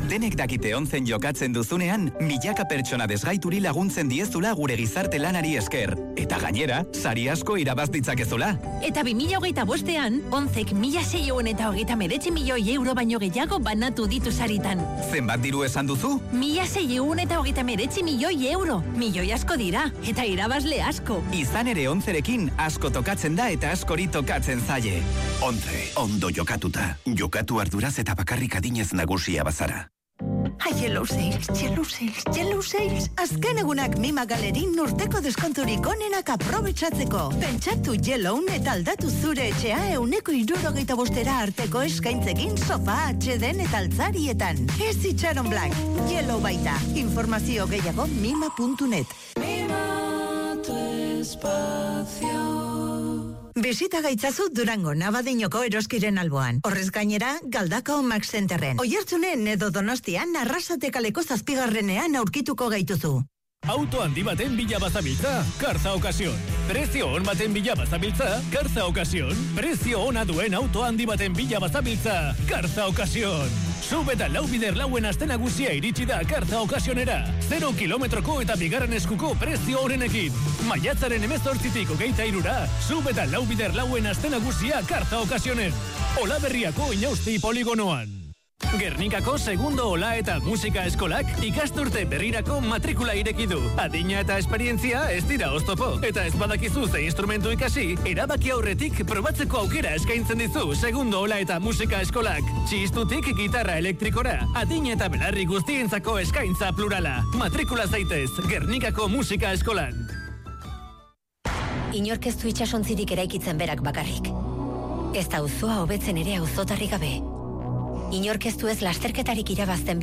Denek dakite onzen jokatzen duzunean, milaka pertsona desgaituri laguntzen diezula gure gizarte lanari esker. Eta gainera, sari asko irabaz ditzakezula. Eta 2025ean, onzek 1.639 milioi euro baino gehiago banatu ditu saritan. Zenbat diru esan duzu? 1.639 milioi euro. Milioi asko dira, eta irabazle asko. Izan ere onzerekin asko tokatzen da eta askori tokatzen zaie. Onze, ondo jokatuta. Jokatu arduraz eta bakarrik adinez nagusia bazara. Yellow Sales. Azken egunak Mima Galerin urteko deskonturik onenak aprobetxatzeko. Pentsatu Yellow eta aldatu zure etxea 165 arteko eskaintzekin sofa, atxeden eta altzarietan. Ez itxaron Black. Yellow baita. Informazio gehiago mima.net. Mima tu espacio. Bisita gaitzazu Durango Navadinoko eroskiren alboan. Horrez gainera, Galdakao Max Centerren. Oiartzunen edo Donostian Arrasate kaleko 7. aurkituko gaituzu. Auto handi baten bila bazabiltza, Karza Ocasión. Prezio on baten bila bazabiltza, Karza Ocasión. Prezio ona duen auto handi baten bila bazabiltza, Karza Ocasión. Sub eta lau bider lauen aste nagusia iritsi da Karza Ocasionera. 0 kilometroko eta bigarren eskuko prezio honenekin. Maiatzaren 18tik 23ra, sub eta lau bider lauen aste nagusia Karza Ocasionen. Olaberriako Inausti poligonoan. Gernikako segundo ola eta musika eskolak ikasturte berrirako matrikula ireki du. Adina eta esperientzia ez dira oztopo. Eta ez badakizu ze instrumentu ikasi, erabaki aurretik probatzeko aukera eskaintzen dizu segundo ola eta musika eskolak. Txistutik gitarra elektrikora, adina eta belarri guztientzako eskaintza plurala. Matrikula zaitez, Gernikako musika eskolan. Inork ez du itxasontzirik eraikitzen berak bakarrik. Ez da auzoa hobetzen ere auzotarrik gabe. Inork ez du ez lasterketarik irabazten